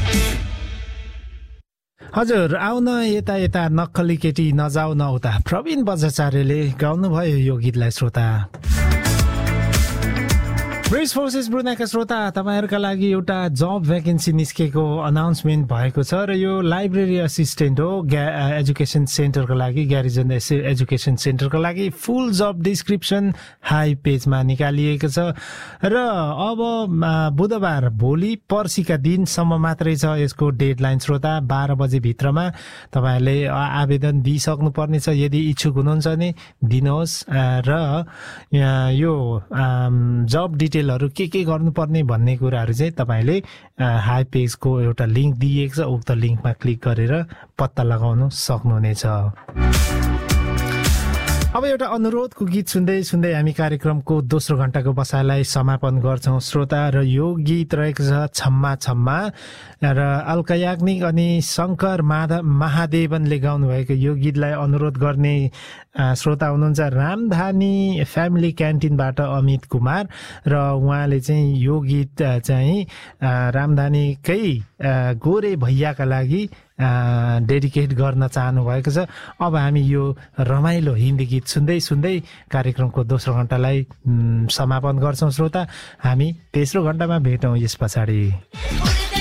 हजुर आउन यता यता नक्कली केटी नजाऊ न उता प्रवीण बज्राचार्यले गाउनुभयो यो गीतलाई श्रोता। ब्रिज फोर्सेस ब्रुनाका श्रोता तपाईहरुका लागि एउटा जब भ्याकेन्सी निस्केको अनाउन्समेन्ट भएको छ र यो लाइब्रेरी असिस्टेन्ट हो एजुकेसन सेन्टरको लागि ग्यारिजन एजुकेसन सेन्टरको लागि फुल जब डिस्क्रिप्सन हाई पेजमा निकालिएको छ र अब बुधबार भोलि पर्सिका दिनसम्म मात्रै छ यसको डेडलाइन श्रोता 12 बजे भित्रमा तपाईहरुले आवेदन दिइसक्नु पर्ने छ। यदि इच्छुक हुनुहुन्छ भने दिनुहोस् र यो जब डिटेलहरु के गर्नुपर्ने भन्ने कुराहरु चाहिँ तपाईले हाई पेजको एउटा लिंक दिएको छ उक्त लिंकमा क्लिक गरेर पत्ता लगाउन सक्नुहुनेछ। अब एउटा अनुरोधको गीत सुन्दै सुन्दै हामी कार्यक्रमको दोस्रो घण्टाको बसाइलाई समापन गर्छौं श्रोता र यो गीत रहेको छ छम्मा छम्मा र अल्का याग्निक अनि शंकर महादेवनले गाउनु भएको यो गीतलाई अनुरोध गर्ने श्रोता हुनुहुन्छ रामधानी फ्यामिली क्यान्टिनबाट अमित कुमार र उहाँले चाहिँ यो गीत चाहिँ रामधानीकै गोरे भैयाका लागि डेडिकेट गर्न चाहनु भएको छ। अब हामी यो रमाइलो हिन्दी गीत सुन्दै सुन्दै कार्यक्रमको दोस्रो घण्टालाई समापन गर्छौं श्रोता। हामी तेस्रो घण्टामा भेटौं यस पछाडि।